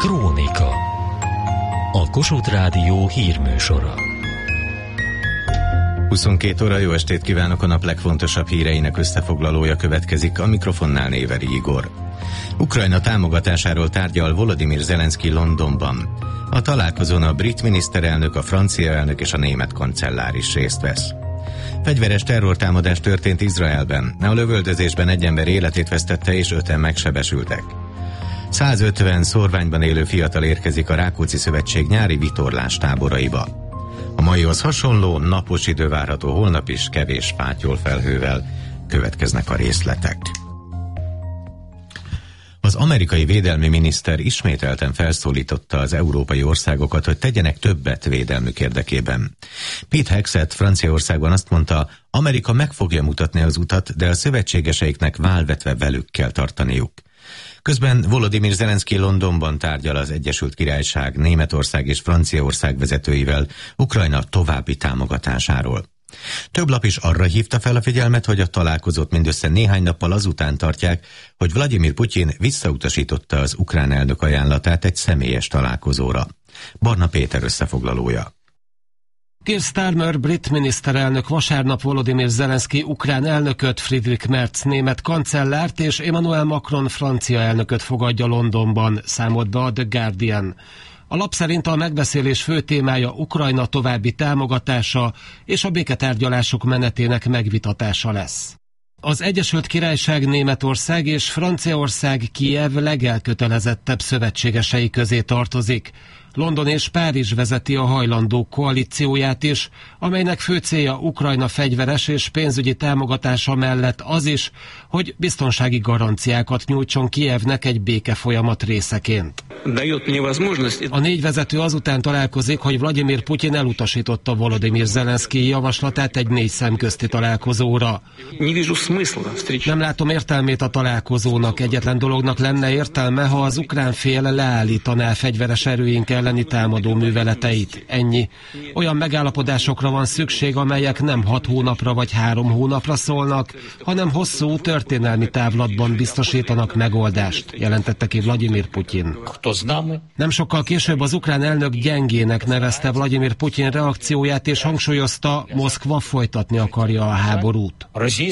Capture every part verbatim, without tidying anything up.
Krónika. A Kossuth Rádió hírműsora. huszonkét óra, jó estét kívánok, a nap legfontosabb híreinek összefoglalója következik, a mikrofonnál Néveri Igor. Ukrajna támogatásáról tárgyal Volodymyr Zelenszky Londonban. A találkozón a brit miniszterelnök, a francia elnök és a német kancellár is részt vesz. Fegyveres terrortámadás történt Izraelben. A lövöldözésben egy ember életét vesztette és öten megsebesültek. százötven szorványban élő fiatal érkezik a Rákóczi Szövetség nyári vitorlás táboraiba. A maihoz hasonló napos idő várható holnap is, kevés fátyol felhővel. Következnek a részletek. Az amerikai védelmi miniszter ismételten felszólította az európai országokat, hogy tegyenek többet védelmük érdekében. Pete Hegseth Franciaországban azt mondta, Amerika meg fogja mutatni az utat, de a szövetségeseiknek válvetve velük kell tartaniuk. Közben Volodymyr Zelenszky Londonban tárgyal az Egyesült Királyság, Németország és Franciaország vezetőivel Ukrajna további támogatásáról. Több lap is arra hívta fel a figyelmet, hogy a találkozót mindössze néhány nappal azután tartják, hogy Vladimir Putyin visszautasította az ukrán elnök ajánlatát egy személyes találkozóra. Barna Péter összefoglalója. Keir Starmer brit miniszterelnök vasárnap Volodymyr Zelenszky ukrán elnököt, Friedrich Merz német kancellárt és Emmanuel Macron francia elnököt fogadja Londonban, számolt be a The Guardian. A lap szerint a megbeszélés fő témája Ukrajna további támogatása és a béketárgyalások menetének megvitatása lesz. Az Egyesült Királyság, Németország és Franciaország Kijev legelkötelezettebb szövetségesei közé tartozik. London és Párizs vezeti a hajlandók koalícióját is, amelynek fő célja Ukrajna fegyveres és pénzügyi támogatása mellett az is, hogy biztonsági garanciákat nyújtson Kijevnek egy békefolyamat részeként. A négy vezető azután találkozik, hogy Vladimir Putyin elutasította Volodymyr Zelenszky javaslatát egy négy szemközti találkozóra. Nem látom értelmét a találkozónak, egyetlen dolognak lenne értelme, ha az ukrán fél leállítaná fegyveres erőink elleni támadó műveleteit. Ennyi. Olyan megállapodásokra van szükség, amelyek nem hat hónapra vagy három hónapra szólnak, hanem hosszú történelmi távlatban biztosítanak megoldást, jelentette ki Vladimir Putyin. Nem sokkal később az ukrán elnök gyengének nevezte Vladimir Putyin reakcióját, és hangsúlyozta, Moszkva folytatni akarja a háborút.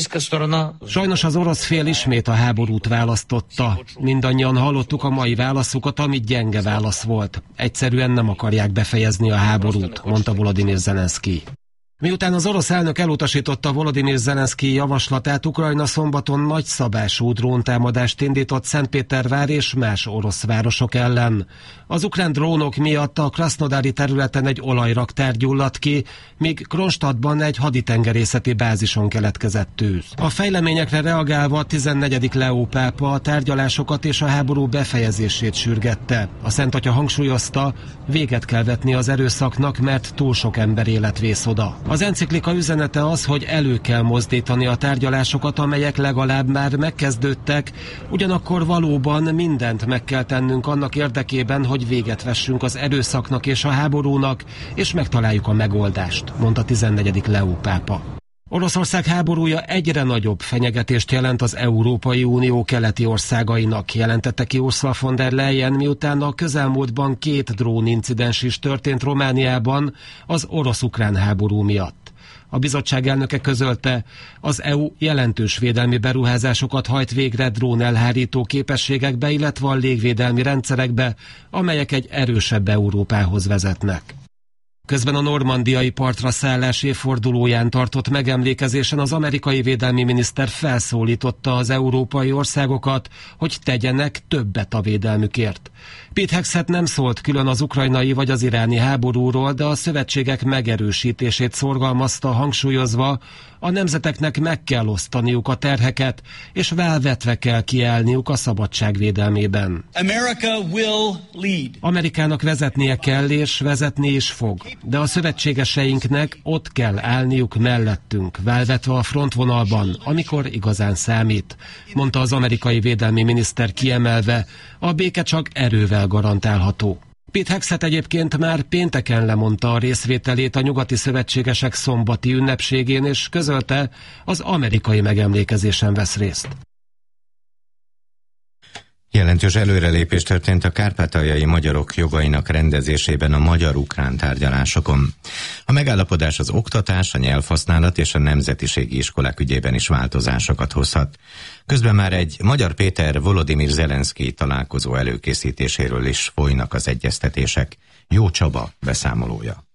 Sajnos az orosz fél ismét a háborút választotta. Mindannyian hallottuk a mai válaszukat, ami gyenge válasz volt. Egyszerűen nem akarják befejezni a háborút, mondta Volodymyr Zelenszky. Miután az orosz elnök elutasította Volodymyr Zelenszky javaslatát, Ukrajna szombaton nagyszabású dróntámadást indított Szentpétervár és más orosz városok ellen. Az ukrán drónok miatt a krasznodári területen egy olajraktár gyulladt ki, míg Kronstadtban egy haditengerészeti bázison keletkezett tűz. A fejleményekre reagálva a tizennegyedik Leó pápa a tárgyalásokat és a háború befejezését sürgette. A Szent Atya hangsúlyozta, véget kell vetni az erőszaknak, mert túl sok ember élet vész oda. Az enciklika üzenete az, hogy elő kell mozdítani a tárgyalásokat, amelyek legalább már megkezdődtek, ugyanakkor valóban mindent meg kell tennünk annak érdekében, hogy véget vessünk az erőszaknak és a háborúnak, és megtaláljuk a megoldást, mondta tizennegyedik Leó pápa. Oroszország háborúja egyre nagyobb fenyegetést jelent az Európai Unió keleti országainak, jelentette ki Ursula von der Leyen, miután a közelmúltban két drónincidens is történt Romániában az orosz-ukrán háború miatt. A bizottság elnöke közölte, az é u jelentős védelmi beruházásokat hajt végre drónelhárító képességekbe, illetve a légvédelmi rendszerekbe, amelyek egy erősebb Európához vezetnek. Közben a normandiai partra szállás évfordulóján tartott megemlékezésen az amerikai védelmi miniszter felszólította az európai országokat, hogy tegyenek többet a védelmükért. Pete Hegseth nem szólt külön az ukrajnai vagy az iráni háborúról, de a szövetségek megerősítését szorgalmazta, hangsúlyozva, a nemzeteknek meg kell osztaniuk a terheket, és válvetve kell kiállniuk a szabadság védelmében. America will lead. Amerikának vezetnie kell, és vezetni is fog, de a szövetségeseinknek ott kell állniuk mellettünk, válvetve a frontvonalban, amikor igazán számít, mondta az amerikai védelmi miniszter kiemelve, a béke csak erővel garantálható. Pete Hegseth egyébként már pénteken lemondta a részvételét a nyugati szövetségesek szombati ünnepségén, és közölte, az amerikai megemlékezésen vesz részt. Jelentős előrelépés történt a kárpátaljai magyarok jogainak rendezésében a magyar-ukrán tárgyalásokon. A megállapodás az oktatás, a nyelvhasználat és a nemzetiségi iskolák ügyében is változásokat hozhat. Közben már egy Magyar Péter Volodymyr Zelenszky találkozó előkészítéséről is folynak az egyeztetések. Jó Csaba beszámolója.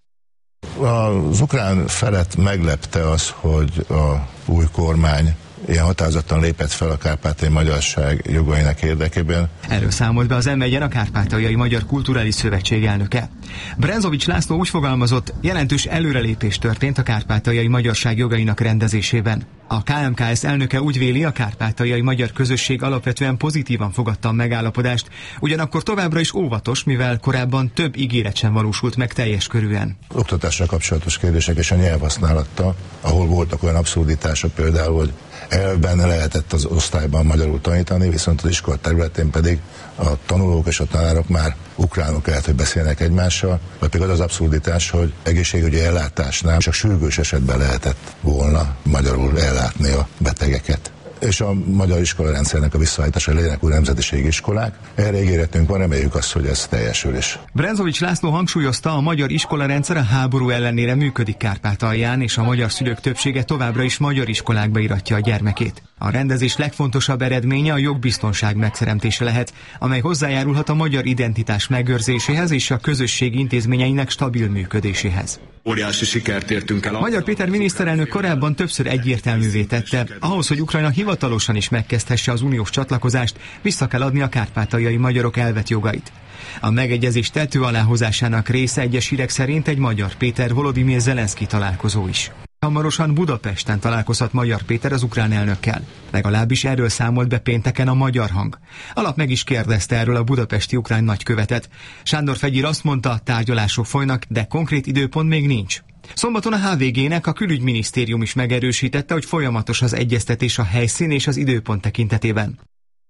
Az ukrán felet meglepte az, hogy a új kormány ilyen határozottan lépett fel a kárpátaljai magyarság jogainak érdekében. Erről számolt be az em egyen a Kárpátaljai Magyar Kulturális Szövetség elnöke. Brenzovics László úgy fogalmazott, jelentős előrelépés történt a kárpátaljai magyarság jogainak rendezésében. A ká em ká es elnöke úgy véli, a kárpátaljai magyar közösség alapvetően pozitívan fogadta a megállapodást, ugyanakkor továbbra is óvatos, mivel korábban több ígéret sem valósult meg teljes körűen. Oktatással kapcsolatos kérdések és a nyelvhasználattal, ahol voltak olyan abszurditások például, hogy elvben lehetett az osztályban magyarul tanítani, viszont az iskola területén pedig a tanulók és a tanárok már ukránul kellett, hogy beszélnek egymással, vagy pedig az az abszurditás, hogy egészségügyi ellátásnál csak sürgős esetben lehetett volna magyarul ellátni a betegeket. És a magyar iskolarendszernek a visszaállítása legyenek új nemzetiségi iskolák. Erre ígéretünk van, reméljük azt, hogy ez teljesül is. Brenzovics László hangsúlyozta, a magyar iskolarendszer a háború ellenére működik Kárpátalján, és a magyar szülők többsége továbbra is magyar iskolákba iratja a gyermekét. A rendezés legfontosabb eredménye a jogbiztonság megteremtése lehet, amely hozzájárulhat a magyar identitás megőrzéséhez és a közösség intézményeinek stabil működéséhez. Óriási sikert értünk el. Magyar Péter miniszterelnök korábban többször egyértelművé tette, ahhoz, hogy Ukrajna hivatalosan is megkezdhesse az uniós csatlakozást, vissza kell adni a kárpátaljai magyarok elvett jogait. A megegyezés tető aláhozásának része egyes hírek szerint egy Magyar Péter Volodymyr Zelenszky találkozó is. Hamarosan Budapesten találkozhat Magyar Péter az ukrán elnökkel. Legalábbis erről számolt be pénteken a Magyar Hang. Alap meg is kérdezte erről a budapesti ukrán nagykövetet. Sándor Fegyir azt mondta, tárgyalások folynak, de konkrét időpont még nincs. Szombaton a há vé gének a külügyminisztérium is megerősítette, hogy folyamatos az egyeztetés a helyszín és az időpont tekintetében.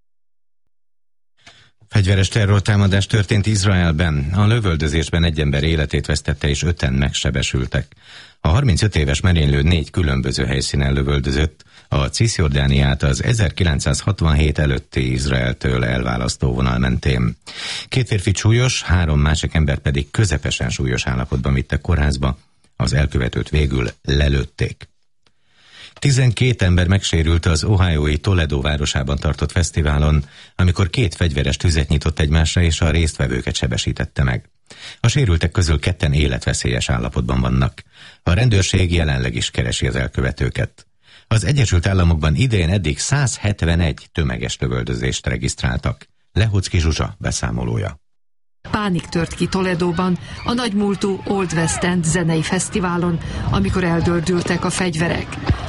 Fegyveres terrortámadás történt Izraelben. A lövöldözésben egy ember életét vesztette és öten megsebesültek. A harmincöt éves merénylő négy különböző helyszínen lövöldözött, a Cisjordániát az ezerkilencszázhatvanhét előtti Izraeltől elválasztó vonal mentén. Két férfi súlyos, három másik ember pedig közepesen súlyos állapotban vittek kórházba, az elkövetőt végül lelőtték. Tizenkét ember megsérült az ohiói Toledo városában tartott fesztiválon, amikor két fegyveres tüzet nyitott egymásra és a résztvevőket sebesítette meg. A sérültek közül ketten életveszélyes állapotban vannak. A rendőrség jelenleg is keresi az elkövetőket. Az Egyesült Államokban idén eddig száz hetvenegy tömeges lövöldözést regisztráltak. Lehocki Zsuzsa beszámolója. Pánik tört ki Toledóban, a nagymúltú Old West End zenei fesztiválon, amikor eldördültek a fegyverek.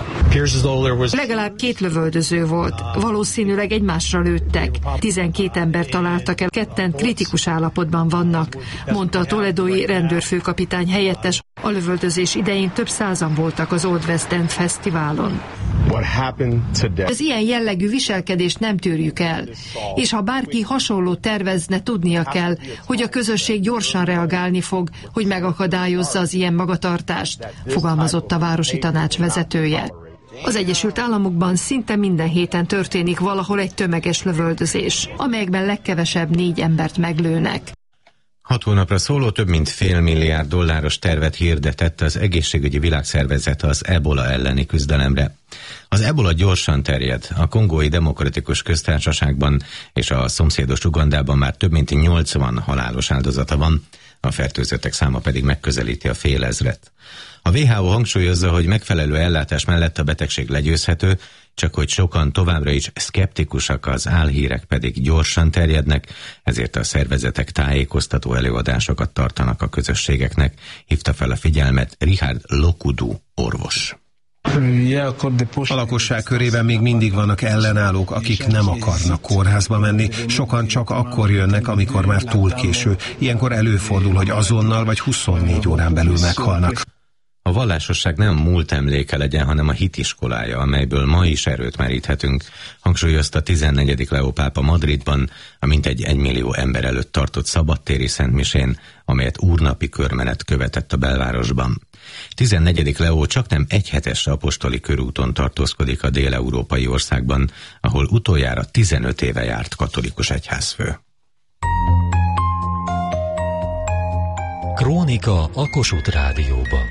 Legalább két lövöldöző volt, valószínűleg egymásra lőttek. Tizenkét ember találtak el, ketten kritikus állapotban vannak, mondta a toledói rendőrfőkapitány helyettes. A lövöldözés idején több százan voltak az Old West End fesztiválon. Az ilyen jellegű viselkedést nem tűrjük el, és ha bárki hasonló tervezne, tudnia kell, hogy a közösség gyorsan reagálni fog, hogy megakadályozza az ilyen magatartást, fogalmazott a városi tanács vezetője. Az Egyesült Államokban szinte minden héten történik valahol egy tömeges lövöldözés, amelyekben legkevesebb négy embert meglőnek. Hat hónapra szóló több mint fél milliárd dolláros tervet hirdetett az egészségügyi világszervezet az ebola elleni küzdelemre. Az ebola gyorsan terjed, a Kongói Demokratikus Köztársaságban és a szomszédos Ugandában már több mint nyolcvan halálos áldozata van, a fertőzöttek száma pedig megközelíti a félezret. A dupla vé há o hangsúlyozza, hogy megfelelő ellátás mellett a betegség legyőzhető, csak hogy sokan továbbra is szkeptikusak, az álhírek pedig gyorsan terjednek, ezért a szervezetek tájékoztató előadásokat tartanak a közösségeknek, hívta fel a figyelmet Richard Lokudu orvos. A lakosság körében még mindig vannak ellenállók, akik nem akarnak kórházba menni. Sokan csak akkor jönnek, amikor már túl késő. Ilyenkor előfordul, hogy azonnal vagy huszonnégy órán belül meghalnak. A vallásosság nem múlt emléke legyen, hanem a hitiskolája, amelyből ma is erőt meríthetünk, hangsúlyozta tizennegyedik Leó pápa Madridban, a mintegy egymillió ember előtt tartott szabadtéri szentmisén, amelyet úrnapi körmenet követett a belvárosban. tizennegyedik Leó csaknem egyhetes apostoli körúton tartózkodik a dél-európai országban, ahol utoljára tizenöt éve járt katolikus egyházfő. Krónika a Kossuth Rádióban.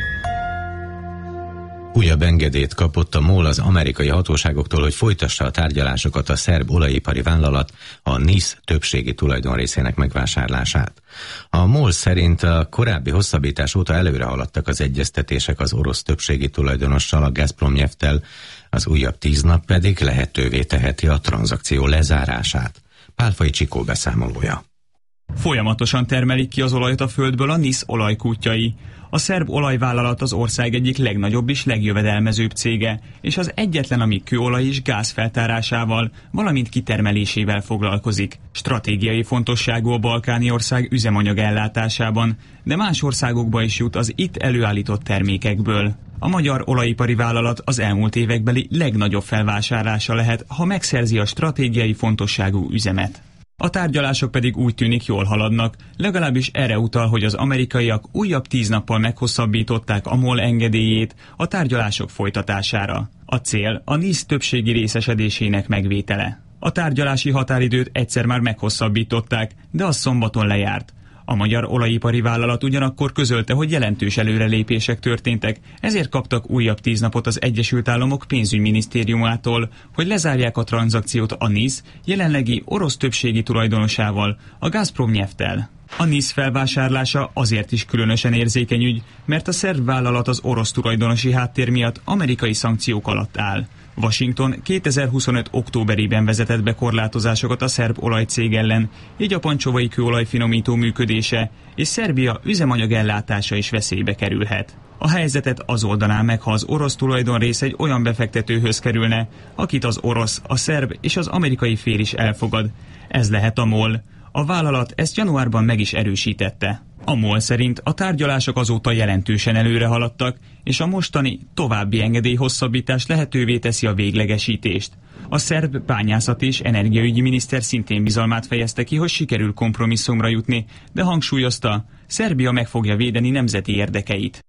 Újabb engedélyt kapott a MOL az amerikai hatóságoktól, hogy folytassa a tárgyalásokat a szerb olajipari vállalat a NIS többségi tulajdonrészének megvásárlását. A MOL szerint a korábbi hosszabbítás óta előre haladtak az egyeztetések az orosz többségi tulajdonossal, a Gazpromnyefttel, az újabb tíz nap pedig lehetővé teheti a tranzakció lezárását. Pálfai Csikó beszámolója. Folyamatosan termelik ki az olajat a földből a NIS olajkútjai. A szerb olajvállalat az ország egyik legnagyobb és legjövedelmezőbb cége, és az egyetlen, ami kőolaj és gáz feltárásával, valamint kitermelésével foglalkozik. Stratégiai fontosságú a balkáni ország üzemanyag ellátásában, de más országokba is jut az itt előállított termékekből. A magyar olajipari vállalat az elmúlt évekbeli legnagyobb felvásárlása lehet, ha megszerzi a stratégiai fontosságú üzemet. A tárgyalások pedig úgy tűnik jól haladnak, legalábbis erre utal, hogy az amerikaiak újabb tíz nappal meghosszabbították a MOL engedélyét a tárgyalások folytatására. A cél a NIS többségi részesedésének megvétele. A tárgyalási határidőt egyszer már meghosszabbították, de az szombaton lejárt. A magyar olajipari vállalat ugyanakkor közölte, hogy jelentős előrelépések történtek, ezért kaptak újabb tíz napot az Egyesült Államok pénzügyminisztériumától, hogy lezárják a tranzakciót a NIS jelenlegi orosz többségi tulajdonosával, a Gazpromnyefttel. A NIS felvásárlása azért is különösen érzékeny ügy, mert a szerb vállalat az orosz tulajdonosi háttér miatt amerikai szankciók alatt áll. Washington kétezer-huszonöt októberében vezetett be korlátozásokat a szerb olajcég ellen, így a pancsovai kőolajfinomító működése és Szerbia üzemanyag ellátása is veszélybe kerülhet. A helyzetet az oldaná meg, ha az orosz tulajdonrész egy olyan befektetőhöz kerülne, akit az orosz, a szerb és az amerikai fél is elfogad. Ez lehet a MOL. A vállalat ezt januárban meg is erősítette. A MOL szerint a tárgyalások azóta jelentősen előre haladtak, és a mostani további engedélyhosszabbítás lehetővé teszi a véglegesítést. A szerb bányászati és energiaügyi miniszter szintén bizalmát fejezte ki, hogy sikerül kompromisszumra jutni, de hangsúlyozta, Szerbia meg fogja védeni nemzeti érdekeit.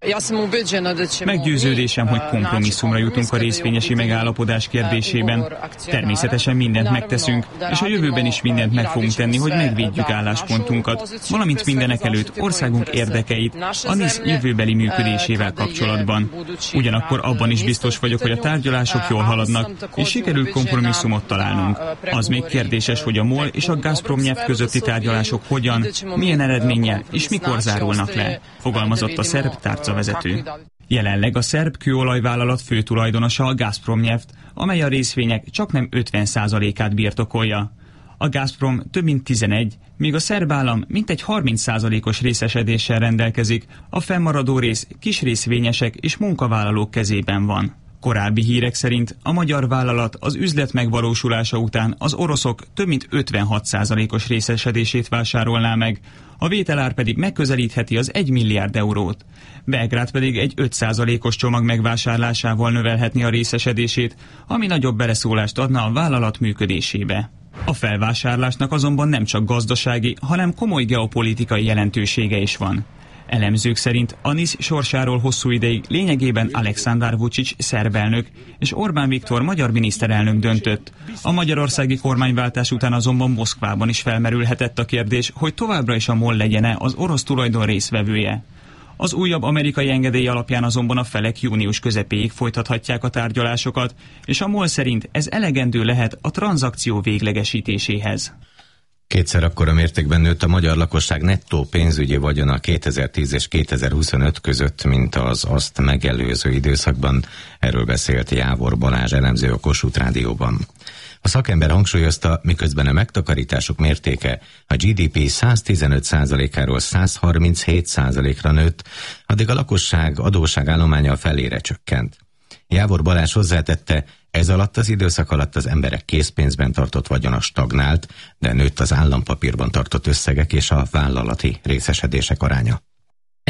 Meggyőződésem, hogy kompromisszumra jutunk a részvényesi megállapodás kérdésében. Természetesen mindent megteszünk, és a jövőben is mindent meg fogunk tenni, hogy megvédjük álláspontunkat, valamint mindenek előtt országunk érdekeit a NIS jövőbeli működésével kapcsolatban. Ugyanakkor abban is biztos vagyok, hogy a tárgyalások jól haladnak, és sikerül kompromisszumot találnunk. Az még kérdéses, hogy a MOL és a Gazpromnyeft közötti tárgyalások hogyan, milyen eredménnyel és mikor zárulnak le, fogalmazott a szerb tárcavezető. Jelenleg a szerb kőolajvállalat főtulajdonosa a Gazpromnyeft, amely a részvények csaknem ötven százalékát birtokolja. A Gazprom több mint tizenegy, míg a szerb állam mintegy harminc százalékos részesedéssel rendelkezik, a fennmaradó rész kis részvényesek és munkavállalók kezében van. Korábbi hírek szerint a magyar vállalat az üzlet megvalósulása után az oroszok több mint ötvenhat százalékos részesedését vásárolná meg, a vételár pedig megközelítheti az egy milliárd eurót. Belgrád pedig egy öt százalékos csomag megvásárlásával növelhetné a részesedését, ami nagyobb beleszólást adna a vállalat működésébe. A felvásárlásnak azonban nem csak gazdasági, hanem komoly geopolitikai jelentősége is van. Elemzők szerint a NIS sorsáról hosszú ideig lényegében Aleksandar Vučić szerb elnök és Orbán Viktor magyar miniszterelnök döntött. A magyarországi kormányváltás után azonban Moszkvában is felmerülhetett a kérdés, hogy továbbra is a MOL legyen-e az orosz tulajdon részvevője. Az újabb amerikai engedély alapján azonban a felek június közepéig folytathatják a tárgyalásokat, és a MOL szerint ez elegendő lehet a tranzakció véglegesítéséhez. Kétszer akkora mértékben nőtt a magyar lakosság nettó pénzügyi vagyona kétezer-tíz és kétezer-huszonöt között, mint az azt megelőző időszakban. Erről beszélt Jávor Balázs elemző a Kossuth Rádióban. A szakember hangsúlyozta, miközben a megtakarítások mértéke a gé dé pé száztizenöt százalékáról százharminchét százalékra nőtt, addig a lakosság adósságállománya felére csökkent. Jávor Balázs hozzátette, ez alatt az időszak alatt az emberek készpénzben tartott vagyona stagnált, de nőtt az állampapírban tartott összegek és a vállalati részesedések aránya.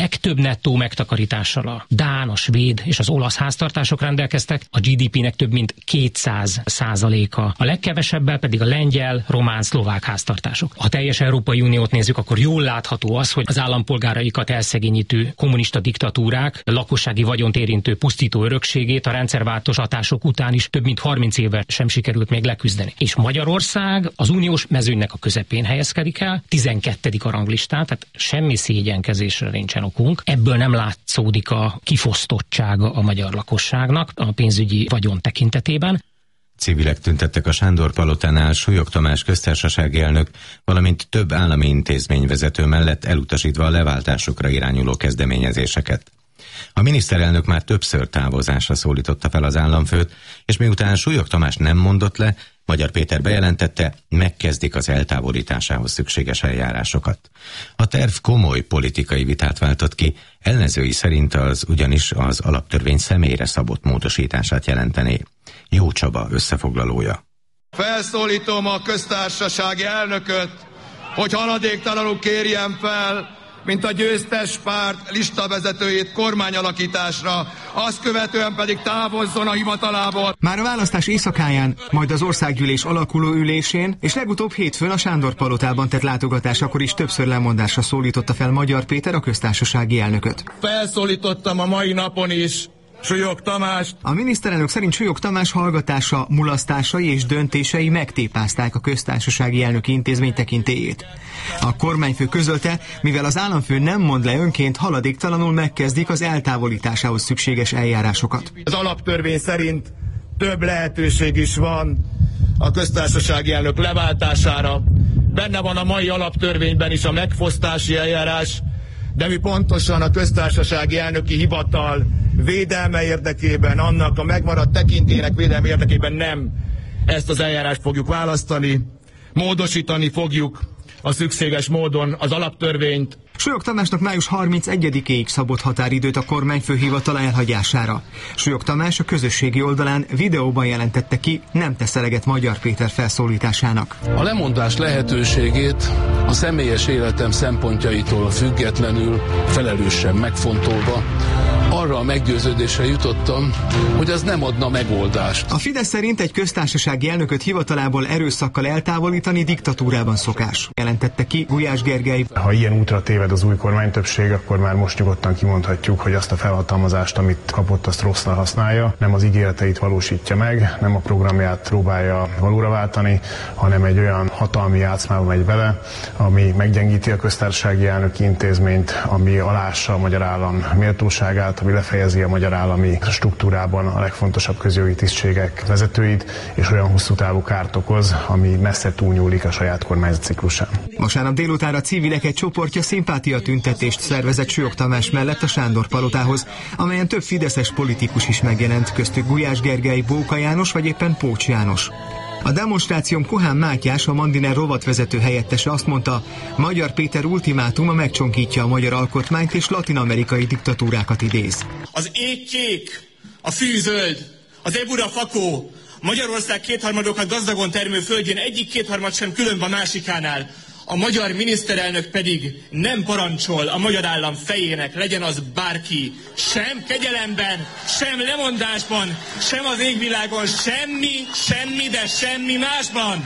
legtöbb nettó megtakarítással a dán, a svéd és az olasz háztartások rendelkeztek, a gé dé pének több mint kétszáz százaléka, a legkevesebbel pedig a lengyel, román, szlovák háztartások. Ha teljes Európai Uniót nézzük, akkor jól látható az, hogy az állampolgáraikat elszegényítő kommunista diktatúrák lakossági vagyont érintő pusztító örökségét a rendszerváltós hatások után is több mint harminc évvel sem sikerült még leküzdeni. És Magyarország az uniós mezőnynek a közepén helyezkedik el, tizenkettedik a ranglistán, tehát semmi szégyenkezésre nincsen okunk. Ebből nem látszódik a kifosztottsága a magyar lakosságnak a pénzügyi vagyon tekintetében. Civilek tüntettek a Sándor-palotánál Súlyog Tamás köztársasági elnök, valamint több állami intézményvezető mellett, elutasítva a leváltásukra irányuló kezdeményezéseket. A miniszterelnök már többször távozásra szólította fel az államfőt, és miután Súlyog Tamás nem mondott le, Magyar Péter bejelentette, megkezdik az eltávolításához szükséges eljárásokat. A terv komoly politikai vitát váltott ki, ellenzői szerint az ugyanis az alaptörvény személyre szabott módosítását jelentené. Jó Csaba összefoglalója. Felszólítom a köztársasági elnököt, hogy haladéktalanul kérjen fel, mint a győztes párt listavezetőjét kormányalakításra, azt követően pedig távozzon a hivatalából. Már a választás éjszakáján, majd az országgyűlés alakuló ülésén, és legutóbb hétfőn a Sándor-palotában tett látogatásakor is többször lemondásra szólította fel Magyar Péter a köztársasági elnököt. Felszólítottam a mai napon is Súlyog Tamást. A miniszterelnök szerint Súlyog Tamás hallgatása, mulasztásai és döntései megtépázták a köztársasági elnöki intézmény tekintélyét. A kormányfő közölte, mivel az államfő nem mond le önként, haladéktalanul megkezdik az eltávolításához szükséges eljárásokat. Az alaptörvény szerint több lehetőség is van a köztársasági elnök leváltására. Benne van a mai alaptörvényben is a megfosztási eljárás, de mi pontosan a köztársasági elnöki hivatal védelme érdekében, annak a megmaradt tekintélynek védelme érdekében nem ezt az eljárást fogjuk választani, módosítani fogjuk a szükséges módon az alaptörvényt. Súlyog Tamásnak május harmincegyedikéig szabott határidőt a kormányfő hivatala elhagyására. Súlyog Tamás a közösségi oldalán videóban jelentette ki, nem tesz eleget Magyar Péter felszólításának. A lemondás lehetőségét a személyes életem szempontjaitól függetlenül, felelősen megfontolva, arra a meggyőződésre jutottam, hogy az nem adna megoldást. A Fidesz szerint egy köztársasági elnököt hivatalából erőszakkal eltávolítani diktatúrában szokás. Jelentette ki Gulyás Gergely. Ha ilyen útra téved az új kormánytöbbség, akkor már most nyugodtan kimondhatjuk, hogy azt a felhatalmazást, amit kapott, azt rosszra használja. Nem az ígéreteit valósítja meg, nem a programját próbálja valóra váltani, hanem egy olyan hatalmi játszmába megy bele, ami meggyengíti a köztársasági elnöki intézményt, ami alássa a magyar állam méltóságát, ami lefejezi a magyar állami struktúrában a legfontosabb közjogi tisztségek vezetőit, és olyan hosszú távú kárt okoz, ami messze túlnyúlik a saját kormányzat ciklusán. Vasárnap délután a civilek egy csoportja szimpátia tüntetést szervezett Súlyog Tamás mellett a Sándor-palotához, amelyen több fideszes politikus is megjelent, köztük Gulyás Gergely, Bóka János vagy éppen Pócs János. A demonstráción Kohán Mátyás, a Mandiner rovatvezető helyettese azt mondta, Magyar Péter ultimátuma megcsonkítja a magyar alkotmányt és latin-amerikai diktatúrákat idéz. Az ég kék, a fű zöld, az ebura fakó, Magyarország kétharmadokat gazdagon termő földjén egyik kétharmad sem különb a másikánál. A magyar miniszterelnök pedig nem parancsol a magyar állam fejének, legyen az bárki, sem kegyelemben, sem lemondásban, sem az égvilágon, semmi, semmi, de semmi másban.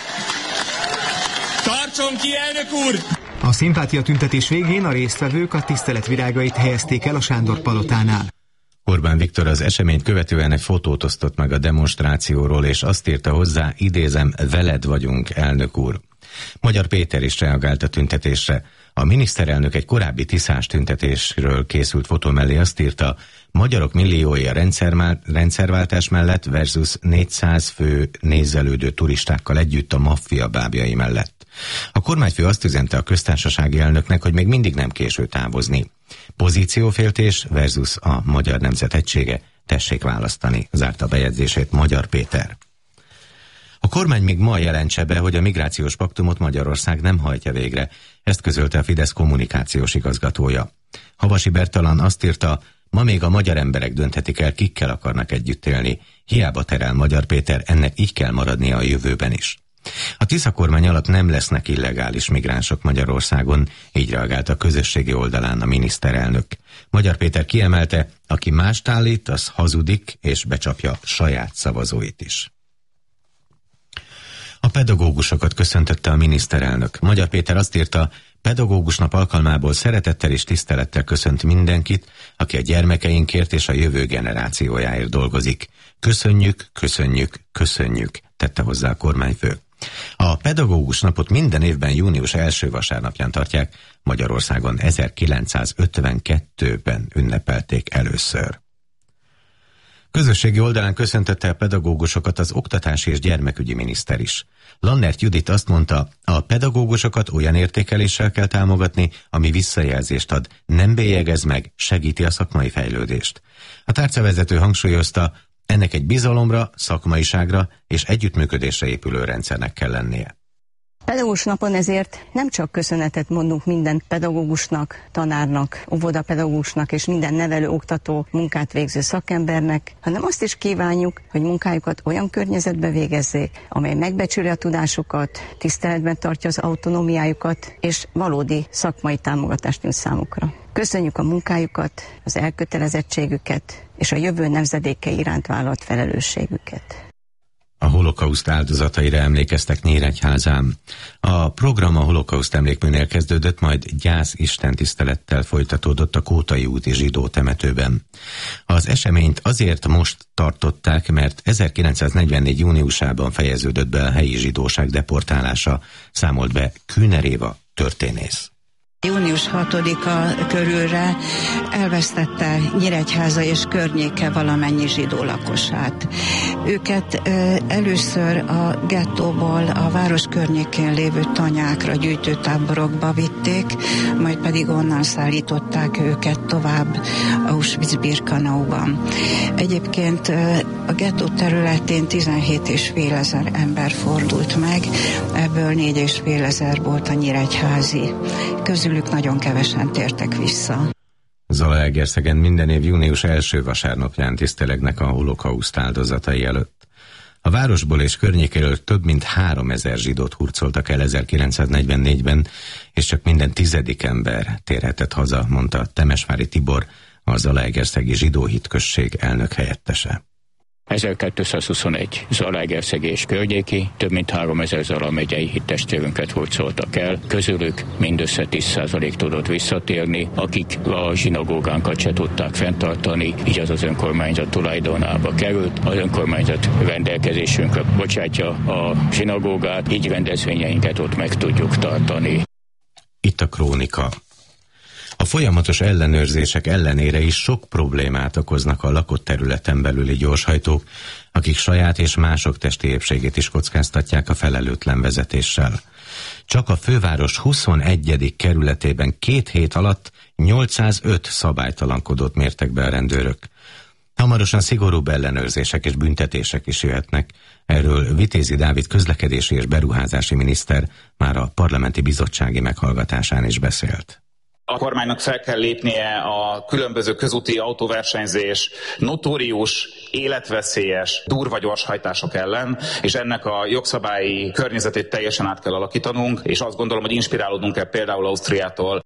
Tartson ki, elnök úr! A szimpátia tüntetés végén a résztvevők a tiszteletvirágait helyezték el a Sándor-palotánál. Orbán Viktor az eseményt követően egy fotót osztott meg a demonstrációról, és azt írta hozzá, idézem, veled vagyunk, elnök úr. Magyar Péter is reagált a tüntetésre. A miniszterelnök egy korábbi tiszás tüntetésről készült fotó mellé azt írta, magyarok milliói a rendszerváltás mellett versus négyszáz fő nézelődő turistákkal együtt a maffia bábjai mellett. A kormányfő azt üzente a köztársasági elnöknek, hogy még mindig nem késő távozni. Pozícióféltés versus a magyar nemzet egysége, tessék választani, zárta bejegyzését Magyar Péter. A kormány még ma jelentse be, hogy a migrációs paktumot Magyarország nem hajtja végre. Ezt közölte a Fidesz kommunikációs igazgatója. Havasi Bertalan azt írta, ma még a magyar emberek dönthetik el, kikkel akarnak együtt élni. Hiába terel Magyar Péter, ennek így kell maradnia a jövőben is. A Tisza kormány alatt nem lesznek illegális migránsok Magyarországon, így reagált a közösségi oldalán a miniszterelnök. Magyar Péter kiemelte, aki mást állít, az hazudik és becsapja saját szavazóit is. A pedagógusokat köszöntötte a miniszterelnök. Magyar Péter azt írta, pedagógus nap alkalmából szeretettel és tisztelettel köszönt mindenkit, aki a gyermekeinkért és a jövő generációjáért dolgozik. Köszönjük, köszönjük, köszönjük, tette hozzá a kormányfő. A pedagógus napot minden évben június első vasárnapján tartják, Magyarországon ezerkilencszázötvenkettőben ünnepelték először. Közösségi oldalán köszöntötte a pedagógusokat az oktatási és gyermekügyi miniszter is. Lannert Judit azt mondta, a pedagógusokat olyan értékeléssel kell támogatni, ami visszajelzést ad, nem bélyegez meg, segíti a szakmai fejlődést. A tárcavezető hangsúlyozta, ennek egy bizalomra, szakmaiságra és együttműködésre épülő rendszernek kell lennie. Pedagógus napon ezért nem csak köszönetet mondunk minden pedagógusnak, tanárnak, óvodapedagógusnak és minden nevelő, oktató, munkát végző szakembernek, hanem azt is kívánjuk, hogy munkájukat olyan környezetbe végezzék, amely megbecsüli a tudásukat, tiszteletben tartja az autonómiájukat és valódi szakmai támogatást nyújt számukra. Köszönjük a munkájukat, az elkötelezettségüket és a jövő nemzedékei iránt vállalt felelősségüket. A holokauszt áldozataira emlékeztek Nyíregyházán. A program a holokauszt emlékműnél kezdődött, majd gyász istentisztelettel folytatódott a Kótai úti zsidó temetőben. Az eseményt azért most tartották, mert ezerkilencszáznegyvennégy júniusában fejeződött be a helyi zsidóság deportálása, számolt be Kühner Éva történész. június hatodika körülre elvesztette Nyíregyháza és környéke valamennyi zsidó lakosát. Őket ö, először a gettóból a város környékén lévő tanyákra, gyűjtőtáborokba vitték, majd pedig onnan szállították őket tovább Auschwitz-Birkenauban. Egyébként ö, a gettó területén tizenhét és fél ezer ember fordult meg, ebből négy és fél ezer volt a nyíregyházi. Közül nagyon kevesen tértek vissza. Zalaegerszegen minden év június első vasárnapján tisztelegnek a holokauszt áldozatai előtt. A városból és környékéről több mint háromezer zsidót hurcoltak el ezerkilencszáznegyvennégyben, és csak minden tizedik ember térhetett haza, mondta Temesvári Tibor, a Zalaegerszegi Zsidó Hitközség elnök helyettese. ezerkétszázhuszonegy Zalaegerszegi és környéki több mint háromezer Zala megyei hittestvérünket hurcoltak el, közülük mindössze tíz százalék tudott visszatérni, akik a zsinagógánkat se tudták fenntartani, így az az önkormányzat tulajdonába került. Az önkormányzat rendelkezésünkre bocsátja a zsinagógát, így rendezvényeinket ott meg tudjuk tartani. Itt a krónika. A folyamatos ellenőrzések ellenére is sok problémát okoznak a lakott területen belüli gyorshajtók, akik saját és mások testi épségét is kockáztatják a felelőtlen vezetéssel. Csak a főváros huszonegyedik kerületében két hét alatt nyolcszázöt szabálytalankodót mértek be a rendőrök. Hamarosan szigorúbb ellenőrzések és büntetések is jöhetnek. Erről Vitézi Dávid közlekedési és beruházási miniszter már a parlamenti bizottsági meghallgatásán is beszélt. A kormánynak fel kell lépnie a különböző közúti autóversenyzés, notórius, életveszélyes, durva gyorshajtások ellen, és ennek a jogszabályi környezetét teljesen át kell alakítanunk, és azt gondolom, hogy inspirálódnunk kell például Ausztriától.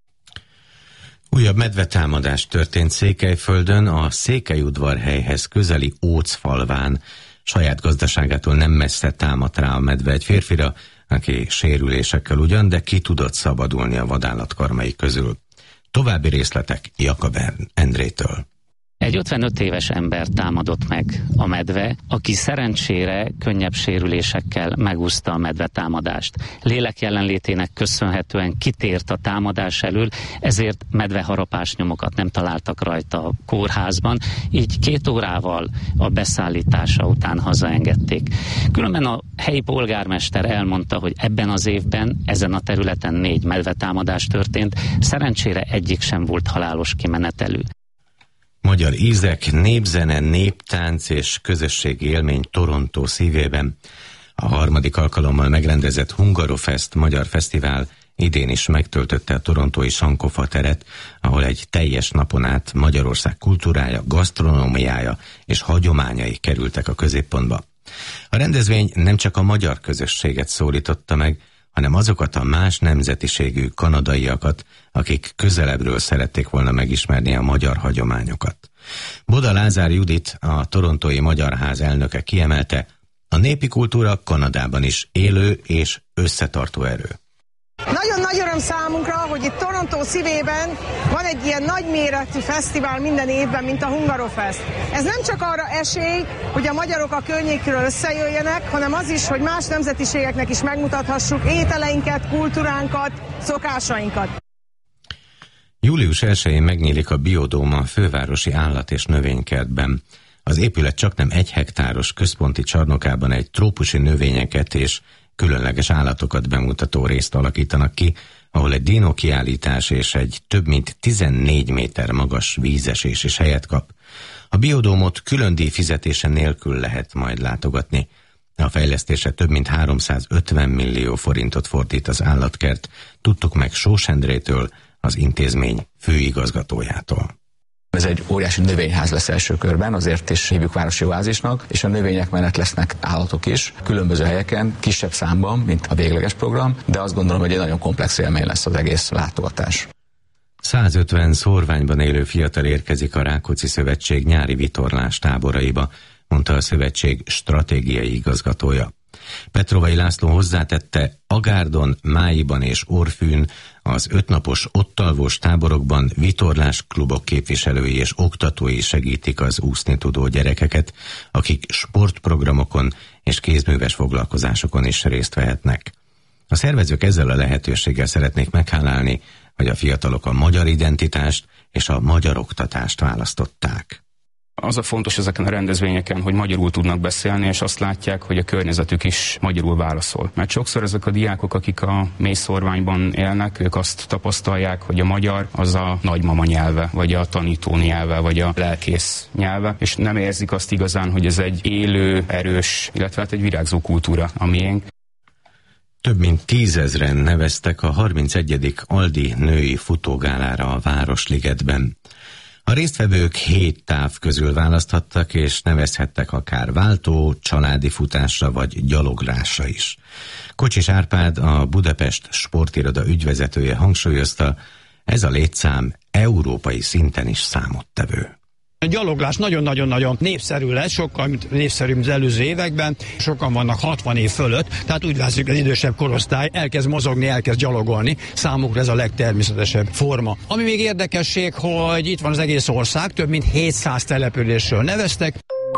Újabb medvetámadás történt Székelyföldön, a Székelyudvarhelyhez közeli Ócfalván. Saját gazdaságától nem messze támadt rá a medve egy férfira, aki sérülésekkel ugyan, de ki tudott szabadulni a vadállatkarmai közül. További részletek Jakab Endrétől. Egy ötvenöt éves ember támadott meg a medve, aki szerencsére könnyebb sérülésekkel megúszta a medve támadást. Lélek jelenlétének köszönhetően kitért a támadás elől, ezért medveharapás nyomokat nem találtak rajta a kórházban, így két órával a beszállítása után hazaengedték. Különben a helyi polgármester elmondta, hogy ebben az évben ezen a területen négy medvetámadás történt, szerencsére egyik sem volt halálos kimenetelű. Magyar ízek, népzene, néptánc és közösségi élmény Torontó szívében. A harmadik alkalommal megrendezett Hungarofest magyar fesztivál idén is megtöltötte a torontói Sankofa teret, ahol egy teljes napon át Magyarország kultúrája, gasztronómiája és hagyományai kerültek a középpontba. A rendezvény nem csak a magyar közösséget szólította meg, hanem azokat a más nemzetiségű kanadaiakat, akik közelebbről szerették volna megismerni a magyar hagyományokat. Boda Lázár Judit, a Torontói Magyar Ház elnöke kiemelte, a népi kultúra Kanadában is élő és összetartó erő. Nagyon nagy öröm számunkra, hogy itt Torontó szívében van egy ilyen nagyméretű fesztivál minden évben, mint a Hungarofest. Ez nem csak arra esély, hogy a magyarok a környékről összejöjjenek, hanem az is, hogy más nemzetiségeknek is megmutathassuk ételeinket, kultúránkat, szokásainkat. július elsején megnyílik a Biodóma fővárosi állat- és növénykertben. Az épület csaknem egy hektáros központi csarnokában egy trópusi növényeket és különleges állatokat bemutató részt alakítanak ki, ahol egy dinókiállítás és egy több mint tizennégy méter magas vízesés is helyet kap. A biodómot külön díjfizetése nélkül lehet majd látogatni. A fejlesztésre több mint háromszázötven millió forintot fordít az állatkert, tudtuk meg Sós Endrétől, az intézmény főigazgatójától. Ez egy óriási növényház lesz első körben, azért is hívjuk városi oázisnak, és a növények mellett lesznek állatok is, különböző helyeken, kisebb számban, mint a végleges program, de azt gondolom, hogy egy nagyon komplex élmény lesz az egész látogatás. százötven szórványban élő fiatal érkezik a Rákóczi Szövetség nyári vitorlás táboraiba, mondta a szövetség stratégiai igazgatója. Petrovai László hozzátette, Agárdon, Máiban és Orfűn az ötnapos ottalvos táborokban vitorlás klubok képviselői és oktatói segítik az úszni tudó gyerekeket, akik sportprogramokon és kézműves foglalkozásokon is részt vehetnek. A szervezők ezzel a lehetőséggel szeretnék meghálálni, hogy a fiatalok a magyar identitást és a magyar oktatást választották. Az a fontos ezeken a rendezvényeken, hogy magyarul tudnak beszélni, és azt látják, hogy a környezetük is magyarul válaszol. Mert sokszor ezek a diákok, akik a mélyszórványban élnek, ők azt tapasztalják, hogy a magyar az a nagymama nyelve, vagy a tanító nyelve, vagy a lelkész nyelve, és nem érzik azt igazán, hogy ez egy élő, erős, illetve hát egy virágzó kultúra, a miénk. Több mint tízezren neveztek a harmincegyedik Aldi női futógálára a Városligetben. A résztvevők hét táv közül választhattak, és nevezhettek akár váltó, családi futásra vagy gyaloglásra is. Kocsis Árpád, a Budapest Sportiroda ügyvezetője hangsúlyozta, ez a létszám európai szinten is számottevő. A gyaloglás nagyon-nagyon-nagyon népszerű lesz, sokkal népszerűbb az előző években, sokan vannak hatvan év fölött, tehát úgy látszik, az idősebb korosztály elkezd mozogni, elkezd gyalogolni, számukra ez a legtermészetesebb forma. Ami még érdekesség, hogy itt van az egész ország, több mint hétszáz településről neveztek.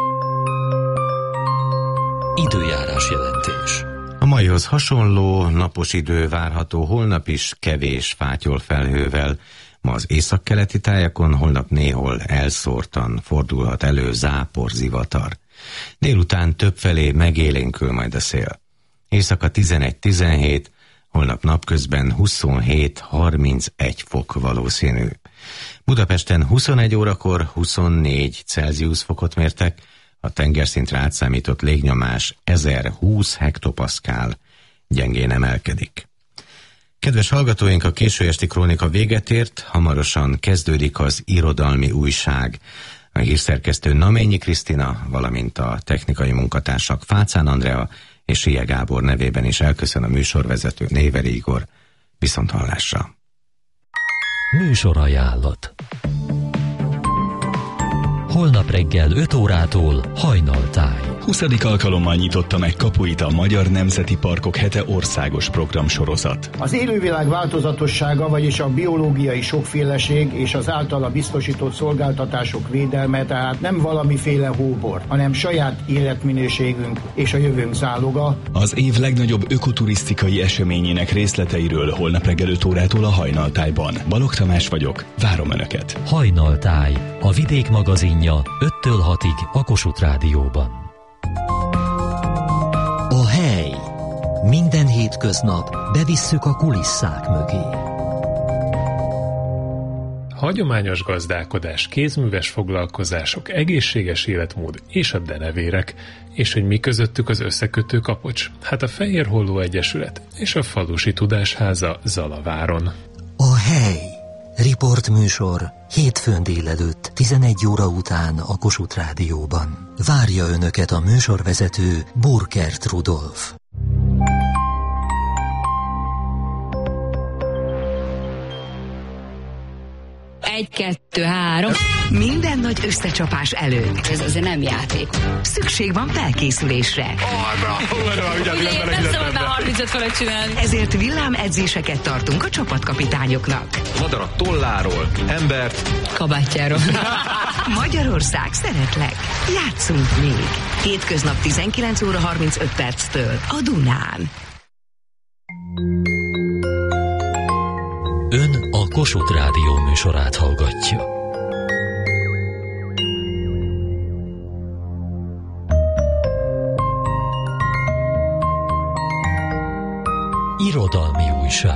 Időjárás jelentés. A maihoz hasonló napos idő várható, holnap is kevés fátyol felhővel. Ma az északkeleti tájakon holnap néhol elszórtan fordulhat elő zápor, zivatar. Délután többfelé megélénkül majd a szél. Éjszaka tizenegy-tizenhét, holnap napközben huszonhét-harmincegy fok valószínű. Budapesten huszonegy órakor huszonnégy Celsius fokot mértek, a tengerszintre átszámított légnyomás ezerhúsz hektopaszkál, gyengén emelkedik. Kedves hallgatóink, a késő esti krónika véget ért, hamarosan kezdődik az irodalmi újság. A hírszerkesztő Naményi Krisztina, valamint a technikai munkatársak Fácán Andrea és Sia Gábor nevében is elköszön a műsorvezető Néveri Igor. Viszonthallásra! Műsorajánlat. Holnap reggel öt órától Hajnaltáj. huszadik alkalommal nyitotta meg kapuit a Magyar Nemzeti Parkok Hete országos programsorozat. Az élővilág változatossága, vagyis a biológiai sokféleség és az általa biztosított szolgáltatások védelme tehát nem valamiféle hóbor, hanem saját életminőségünk és a jövőnk záloga. Az év legnagyobb ökoturisztikai eseményének részleteiről holnap reggel öt órától a Hajnaltájban. Balogh Tamás vagyok, várom Önöket. Hajnaltáj, a Vidék magazinja öttől hatig a Kossuth Rádióban. A hely. Minden hétköznap bevisszük a kulisszák mögé. Hagyományos gazdálkodás, kézműves foglalkozások, egészséges életmód és a denevérek. És hogy mi közöttük az összekötő kapocs? Hát a Fehérholló Egyesület és a Falusi Tudásháza Zalaváron. A hely. Riport műsor hétfőn délelőtt tizenegy óra után a Kossuth Rádióban. Várja Önöket a műsorvezető Burkert Rudolf. Egy, kettő, három. Minden nagy összecsapás előtt. Ez azért nem játék. Szükség van felkészülésre. Nem szabad már harmincöt fölött csinálni. Ezért villámedzéseket tartunk a csapatkapitányoknak. Madarat tolláról, embert kabátjáról. Magyarország, szeretlek. Játszunk még. Hétköznap tizenkilenc óra harmincöt perctől a Dunán. Ön a Kossuth Rádió műsorát hallgatja. Irodalmi újság.